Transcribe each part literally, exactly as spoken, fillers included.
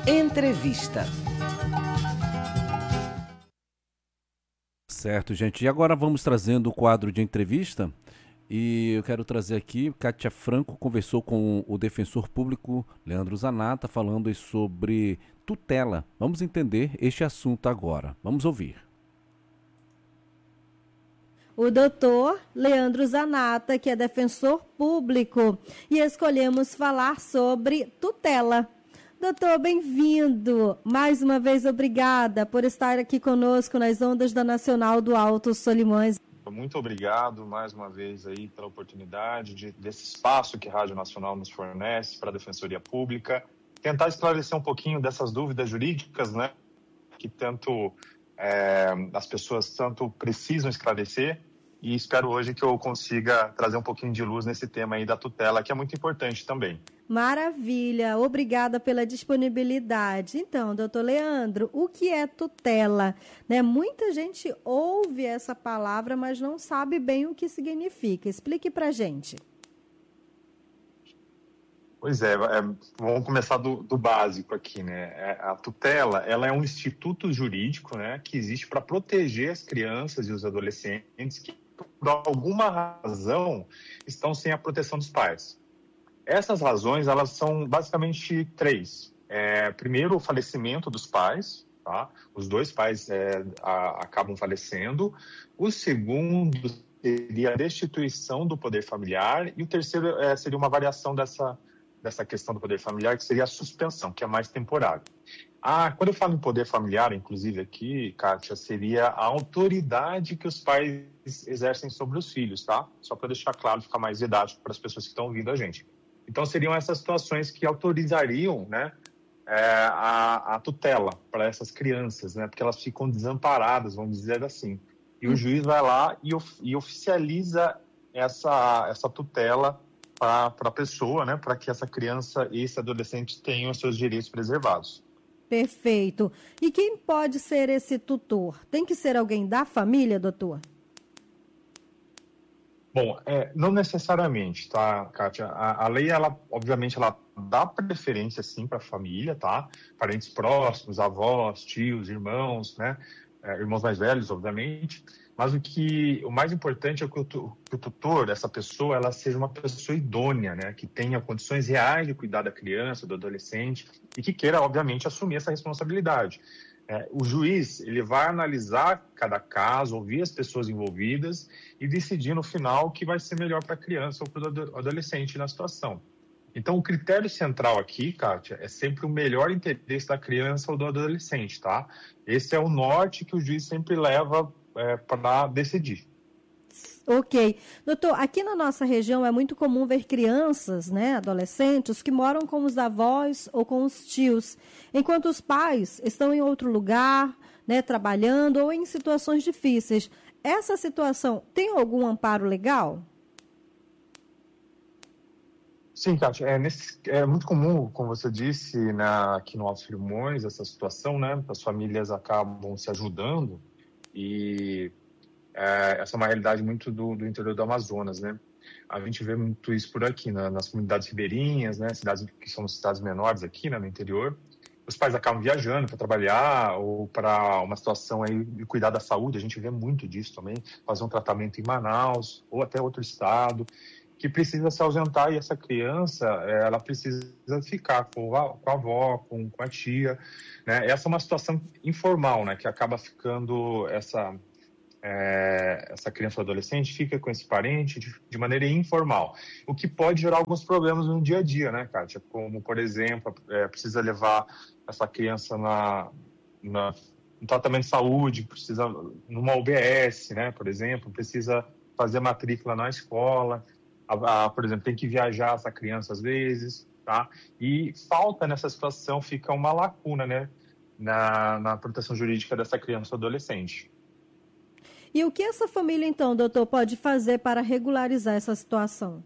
Entrevista. Certo, gente. E agora vamos trazendo o quadro de entrevista. E eu quero trazer aqui, Kátia Franco conversou com o defensor público Leandro Zanata, falando sobre tutela. Vamos entender este assunto agora. Vamos ouvir. O doutor Leandro Zanata, que é defensor público, e escolhemos falar sobre tutela. Doutor, bem-vindo. Mais uma vez, obrigada por estar aqui conosco nas ondas da Nacional do Alto Solimões. Muito obrigado mais uma vez aí pela oportunidade de, desse espaço que a Rádio Nacional nos fornece para a Defensoria Pública. Tentar esclarecer um pouquinho dessas dúvidas jurídicas, né, que tanto é, as pessoas tanto precisam esclarecer, e espero hoje que eu consiga trazer um pouquinho de luz nesse tema aí da tutela, que é muito importante também. Maravilha, obrigada pela disponibilidade. Então, doutor Leandro, o que é tutela? Né, muita gente ouve essa palavra, mas não sabe bem o que significa. Explique para a gente. Pois é, é, vamos começar do, do básico aqui, né? A tutela, ela é um instituto jurídico, né, que existe para proteger as crianças e os adolescentes que, por alguma razão, estão sem a proteção dos pais. Essas razões, elas são basicamente três. É, primeiro, o falecimento dos pais, tá? Os dois pais é, a, acabam falecendo. O segundo seria a destituição do poder familiar. E o terceiro é, seria uma variação dessa, dessa questão do poder familiar, que seria a suspensão, que é mais temporária. Ah, quando eu falo em poder familiar, inclusive aqui, Kátia, seria a autoridade que os pais exercem sobre os filhos, tá? Só para deixar claro, ficar mais didático para as pessoas que estão ouvindo a gente. Então, seriam essas situações que autorizariam, né, é, a, a tutela para essas crianças, né, porque elas ficam desamparadas, vamos dizer assim. E o juiz vai lá e, of, e oficializa essa, essa tutela para a pessoa, né, para que essa criança e esse adolescente tenham os seus direitos preservados. Perfeito. E quem pode ser esse tutor? Tem que ser alguém da família, doutor? Bom, é, não necessariamente, tá, Kátia? A, a lei, ela, obviamente, ela dá preferência, sim, para a família, tá? Parentes próximos, avós, tios, irmãos, né? É, irmãos mais velhos, obviamente. Mas o que, o mais importante é que o, que o tutor, essa pessoa, ela seja uma pessoa idônea, né? Que tenha condições reais de cuidar da criança, do adolescente e que queira, obviamente, assumir essa responsabilidade. É, o juiz, ele vai analisar cada caso, ouvir as pessoas envolvidas e decidir no final o que vai ser melhor para a criança ou para o adolescente na situação. Então, o critério central aqui, Kátia, é sempre o melhor interesse da criança ou do adolescente, tá? Esse é o norte que o juiz sempre leva é, para decidir. Ok. Doutor, aqui na nossa região é muito comum ver crianças, né, adolescentes, que moram com os avós ou com os tios, enquanto os pais estão em outro lugar, né, trabalhando ou em situações difíceis. Essa situação tem algum amparo legal? Sim, Kátia, é, nesse, é muito comum, como você disse, na, aqui no Alto Solimões, essa situação, né, as famílias acabam se ajudando e... É, essa é uma realidade muito do, do interior do Amazonas, né? A gente vê muito isso por aqui, na, nas comunidades ribeirinhas, né? Cidades que são cidades menores aqui, né, no interior. Os pais acabam viajando para trabalhar ou para uma situação aí de cuidar da saúde. A gente vê muito disso também, fazer um tratamento em Manaus ou até outro estado, que precisa se ausentar e essa criança, ela precisa ficar com a, com a avó, com, com a tia, né? Essa é uma situação informal, né? Que acaba ficando essa... É, essa criança ou adolescente fica com esse parente de, de maneira informal, o que pode gerar alguns problemas no dia a dia, né, Kátia? Como, por exemplo, é, precisa levar essa criança na, na, no tratamento de saúde, precisa numa U B S, né, por exemplo, precisa fazer matrícula na escola, a, a, por exemplo, tem que viajar essa criança às vezes, tá? E falta nessa situação, fica uma lacuna, né, na, na proteção jurídica dessa criança ou adolescente. E o que essa família, então, doutor, pode fazer para regularizar essa situação?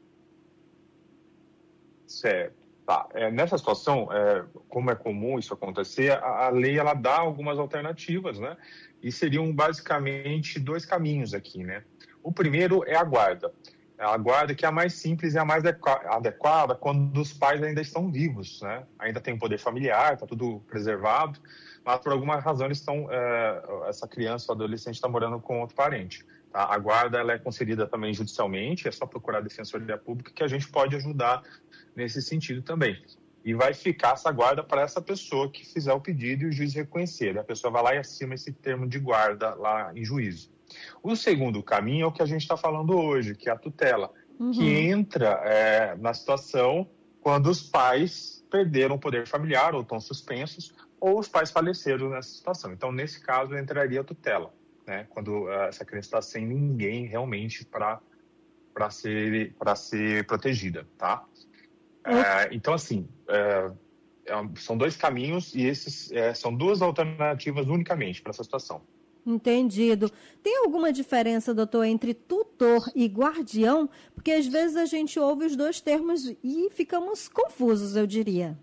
Certo. Tá. É, nessa situação, é, como é comum isso acontecer, a, a lei ela dá algumas alternativas, né? E seriam basicamente dois caminhos aqui, né? O primeiro é a guarda. A guarda que é a mais simples e a mais adequada quando os pais ainda estão vivos, né? Ainda tem o poder familiar, está tudo preservado, mas por alguma razão eles estão, é, essa criança ou adolescente está morando com outro parente. Tá? A guarda ela é concedida também judicialmente, é só procurar a Defensoria Pública que a gente pode ajudar nesse sentido também. E vai ficar essa guarda para essa pessoa que fizer o pedido e o juiz reconhecer. A pessoa vai lá e assina esse termo de guarda lá em juízo. O segundo caminho é o que a gente está falando hoje, que é a tutela, uhum. que entra é, na situação quando os pais perderam o poder familiar ou estão suspensos, ou os pais faleceram nessa situação. Então, nesse caso, entraria a tutela, né? Quando uh, essa criança está sem ninguém realmente para para ser, para ser protegida, tá? Uhum. Uh, então, assim, uh, são dois caminhos e esses uh, são duas alternativas unicamente para essa situação. Entendido. Tem alguma diferença, doutor, entre tutor e guardião? Porque às vezes a gente ouve os dois termos e ficamos confusos, eu diria.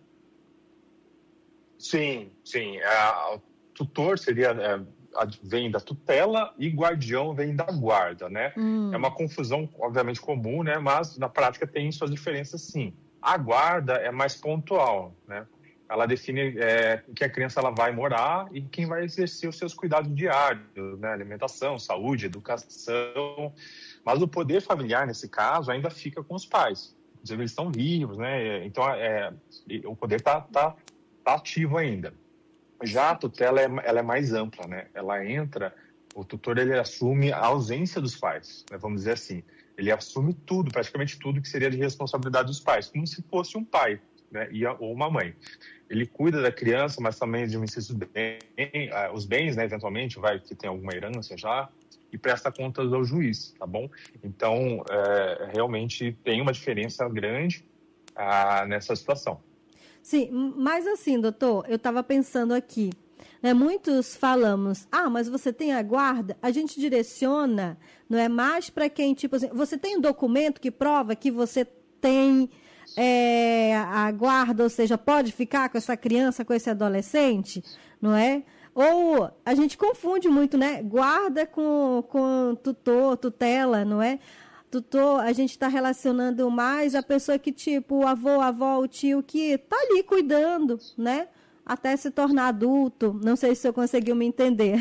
Sim, sim. É, o tutor seria, é, vem da tutela e guardião vem da guarda, né? Hum. É uma confusão, obviamente, comum, né? Mas na prática tem suas diferenças, sim. A guarda é mais pontual, né? Ela define é, que a criança ela vai morar e quem vai exercer os seus cuidados diários, né? Alimentação, saúde, educação. Mas o poder familiar, nesse caso, ainda fica com os pais. Inclusive, eles estão vivos, né? Então, é, o poder está tá, tá ativo ainda. Já a tutela é, ela é mais ampla, né? Ela entra, o tutor ele assume a ausência dos pais, né? Vamos dizer assim. Ele assume tudo, praticamente tudo que seria de responsabilidade dos pais, como se fosse um pai, né? E, ou uma mãe. Ele cuida da criança, mas também administra os bens, os bens, né, eventualmente, vai que tem alguma herança já, e presta contas ao juiz, tá bom? Então, é, realmente tem uma diferença grande ah, nessa situação. Sim, mas assim, doutor, eu estava pensando aqui, né, muitos falamos, ah, mas você tem a guarda, a gente direciona, não é mais para quem, tipo assim, você tem um documento que prova que você tem... É, a guarda, ou seja, pode ficar com essa criança, com esse adolescente, não é? Ou a gente confunde muito, né? Guarda com, com tutor, tutela, não é? Tutor, a gente está relacionando mais a pessoa que, tipo, o avô, a avó, o tio, que está ali cuidando, né? Até se tornar adulto. Não sei se eu conseguiu me entender.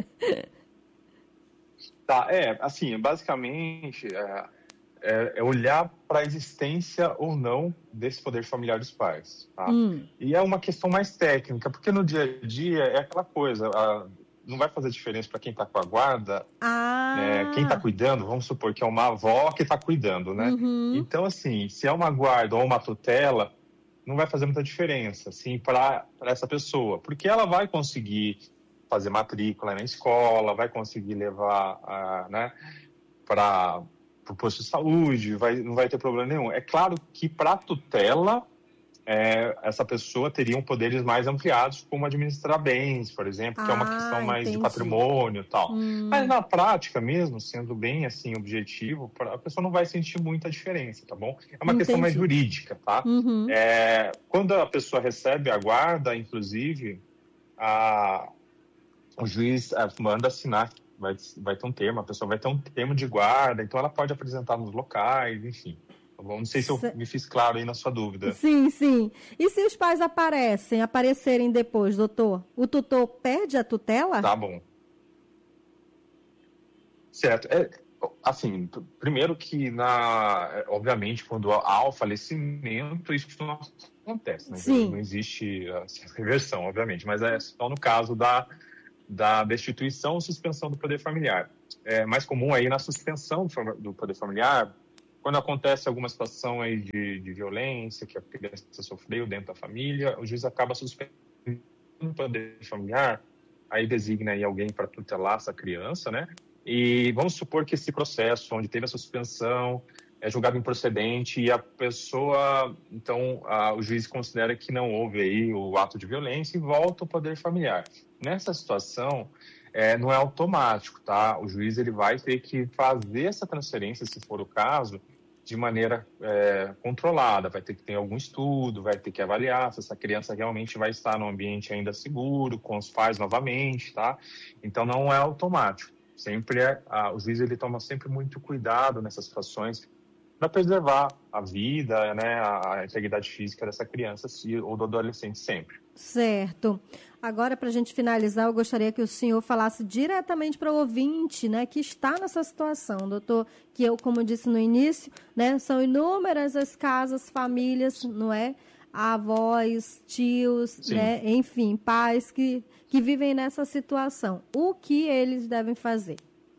Tá, é, assim, basicamente... É... é olhar para a existência ou não desse poder familiar dos pais. Tá? Hum. E é uma questão mais técnica, porque no dia a dia é aquela coisa, a, não vai fazer diferença para quem está com a guarda, ah. é, quem está cuidando, vamos supor que é uma avó que está cuidando, né? Uhum. Então, assim, se é uma guarda ou uma tutela, não vai fazer muita diferença, assim, para essa pessoa, porque ela vai conseguir fazer matrícula na escola, vai conseguir levar, a, né, para... para o posto de saúde, vai, não vai ter problema nenhum. É claro que para a tutela, é, essa pessoa teria poderes mais ampliados, como administrar bens, por exemplo, que ah, é uma questão mais entendi. de patrimônio e tal. Hum. Mas na prática mesmo, sendo bem assim objetivo, a pessoa não vai sentir muita diferença, tá bom? É uma entendi. questão mais jurídica, tá? Uhum. É, quando a pessoa recebe a guarda, inclusive, a, o juiz manda assinar. Vai, vai ter um termo, a pessoa vai ter um termo de guarda, então ela pode apresentar nos locais, enfim. Tá bom? Não sei se eu me fiz claro aí na sua dúvida. Sim, sim. E se os pais aparecem, aparecerem depois, doutor, o tutor perde a tutela? Tá bom. Certo. É, assim, primeiro que, na, obviamente, quando há o falecimento, isso não acontece, né? Sim. Não existe a reversão, obviamente, mas é só no caso da da destituição ou suspensão do poder familiar. É mais comum aí na suspensão do poder familiar, quando acontece alguma situação aí de, de violência que a criança sofreu dentro da família, o juiz acaba suspendendo o poder familiar, aí designa aí alguém para tutelar essa criança, né? E vamos supor que esse processo onde teve a suspensão é julgado improcedente e a pessoa, então, a, o juiz considera que não houve aí o ato de violência e volta ao poder familiar. Nessa situação, é, não é automático, tá? O juiz ele vai ter que fazer essa transferência, se for o caso, de maneira é, controlada. Vai ter que ter algum estudo, vai ter que avaliar se essa criança realmente vai estar num ambiente ainda seguro, com os pais novamente, tá? Então, não é automático. Sempre é, a, o juiz ele toma sempre muito cuidado nessas situações para preservar a vida, né, a, a integridade física dessa criança ou do adolescente sempre. Certo. Agora, para a gente finalizar, eu gostaria que o senhor falasse diretamente para o ouvinte, né, que está nessa situação, doutor, que eu, como disse no início, né, são inúmeras as casas, famílias, não é? Avós, tios, Sim. né, enfim, pais que, que vivem nessa situação. O que eles devem fazer?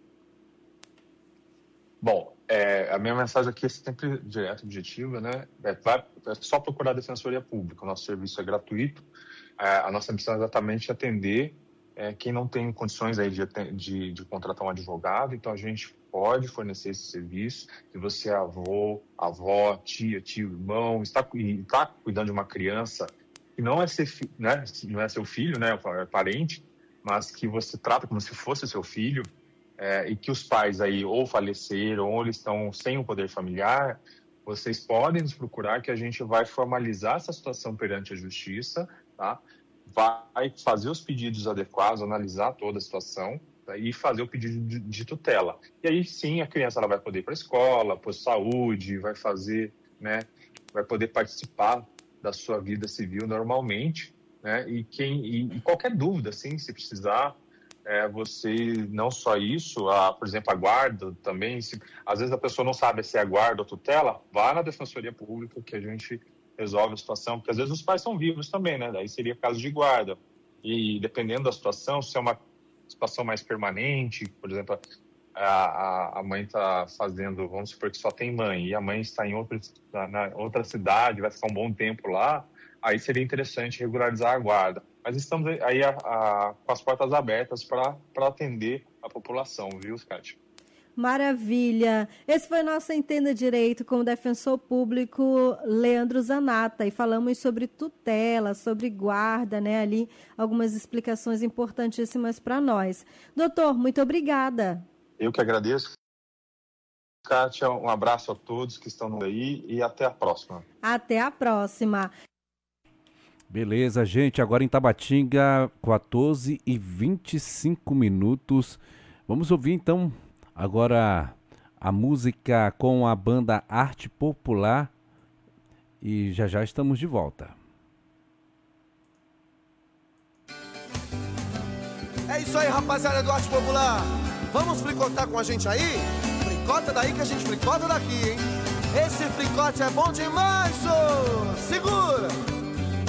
Bom, é, a minha mensagem aqui é sempre direta, objetiva, né? É, vai, é só procurar a Defensoria Pública. O nosso serviço é gratuito. É, a nossa missão é exatamente atender é, quem não tem condições aí de, de, de contratar um advogado. Então, a gente pode fornecer esse serviço. Se você é avô, avó, tia, tio, irmão, está, está cuidando de uma criança que não é, ser, né, não é seu filho, né, é parente, mas que você trata como se fosse seu filho, É, e que os pais aí ou faleceram ou eles estão sem o poder familiar, vocês podem nos procurar que a gente vai formalizar essa situação perante a justiça, tá? Vai fazer os pedidos adequados, analisar toda a situação, tá? E fazer o pedido de, de tutela. E aí sim a criança ela vai poder ir para a escola, para a saúde, vai fazer, né, vai poder participar da sua vida civil normalmente, né? E, quem, e, e qualquer dúvida, assim, se precisar, É, você, não só isso, a, por exemplo, a guarda também, se, às vezes a pessoa não sabe se é guarda ou tutela, vá na Defensoria Pública que a gente resolve a situação, porque às vezes os pais são vivos também, né? Daí seria caso de guarda. E dependendo da situação, se é uma situação mais permanente, por exemplo, a, a mãe está fazendo, vamos supor que só tem mãe, e a mãe está em outra, na outra cidade, vai ficar um bom tempo lá, aí seria interessante regularizar a guarda. Mas estamos aí a, a, com as portas abertas para atender a população, viu, Cátia? Maravilha! Esse foi nosso Entenda Direito com o defensor público Leandro Zanata, e falamos sobre tutela, sobre guarda, né, ali, algumas explicações importantíssimas para nós. Doutor, muito obrigada. Eu que agradeço. Cátia, um abraço a todos que estão aí e até a próxima. Até a próxima. Beleza, gente, agora em Tabatinga, quatorze e vinte e cinco minutos. Vamos ouvir então agora a música com a banda Arte Popular e já já estamos de volta. É isso aí, rapaziada do Arte Popular. Vamos fricotar com a gente aí? Fricota daí que a gente fricota daqui, hein? Esse fricote é bom demais, ô! Segura!